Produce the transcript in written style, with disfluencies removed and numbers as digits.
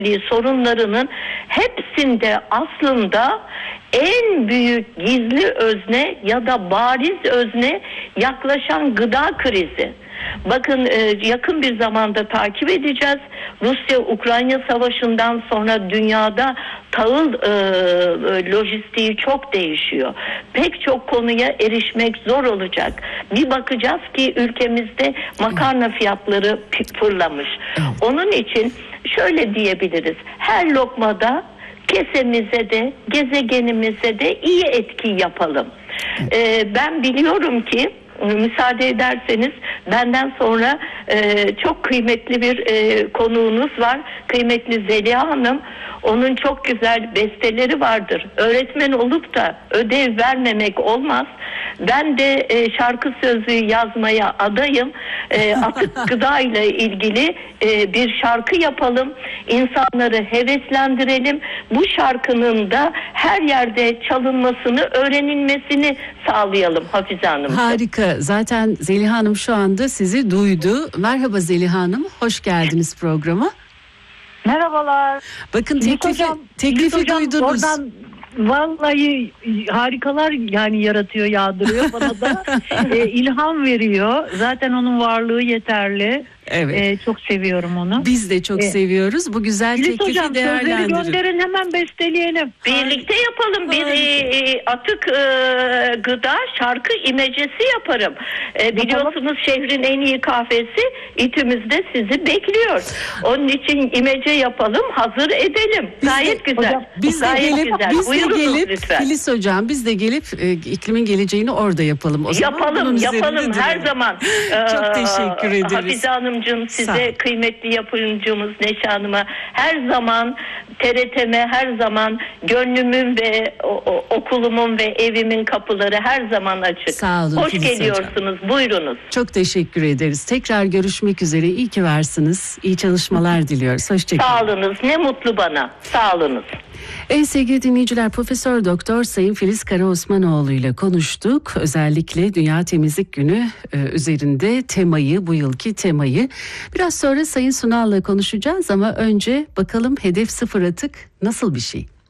sorunlarının hepsinde aslında en büyük gizli özne ya da bariz özne yaklaşan gıda krizi. Bakın yakın bir zamanda takip edeceğiz. Rusya-Ukrayna savaşından sonra dünyada tahıl lojistiği çok değişiyor. Pek çok konuya erişmek zor olacak. Bir bakacağız ki ülkemizde makarna fiyatları fırlamış. Onun için şöyle diyebiliriz. Her lokmada kesemize de gezegenimize de iyi etki yapalım. Ben biliyorum ki müsaade ederseniz benden sonra çok kıymetli bir konuğunuz var. Kıymetli Zeliha Hanım. Onun çok güzel besteleri vardır. Öğretmen olup da ödev vermemek olmaz. Ben de şarkı sözü yazmaya adayım. Atık gıda ile ilgili bir şarkı yapalım. İnsanları heveslendirelim. Bu şarkının da her yerde çalınmasını, öğrenilmesini sağlayalım Hafize Hanım. Harika. Zaten Zeliha Hanım şu anda sizi duydu. Merhaba Zeliha Hanım. Hoş geldiniz programa. Merhabalar. Bakın teklifi duydunuz. Oradan vallahi harikalar yani yaratıyor, yağdırıyor bana da ilham veriyor. Zaten onun varlığı yeterli. Evet. Çok seviyorum onu. Biz de çok seviyoruz. Bu güzel teklifi değerlendirin. Gönderin, hemen besteleyelim. Birlikte yapalım. Bir atık gıda şarkı imecesi yaparım. Biliyorsunuz şehrin en iyi kahvesi İTÜ'müzde sizi bekliyor. Onun için imece yapalım, hazır edelim. Gayet güzel. Hocam, Biz de gelip Filiz Hocam, biz de gelip iklimin geleceğini orada yapalım. O zaman yapalım her zaman. Çok teşekkür ederiz. Hafize Hanımcığım, size kıymetli yapımcımız Neşe Hanım'a her zaman, TRT'me her zaman, gönlümün ve okulumun ve evimin kapıları her zaman açık. Sağ olun. Hoş geliyorsunuz. Hocam. Buyurunuz. Çok teşekkür ederiz. Tekrar görüşmek üzere. İyi ki varsınız. İyi çalışmalar diliyoruz. Hoşçakalın. Sağ olunuz. Ne mutlu bana. Sağ olunuz. Sevgili dinleyiciler, Profesör Doktor Sayın Filiz Karaosmanoğlu ile konuştuk. Özellikle Dünya Temizlik Günü üzerinde bu yılki temayı. Biraz sonra Sayın Sunal'la konuşacağız ama önce bakalım hedef sıfır atık nasıl bir şey?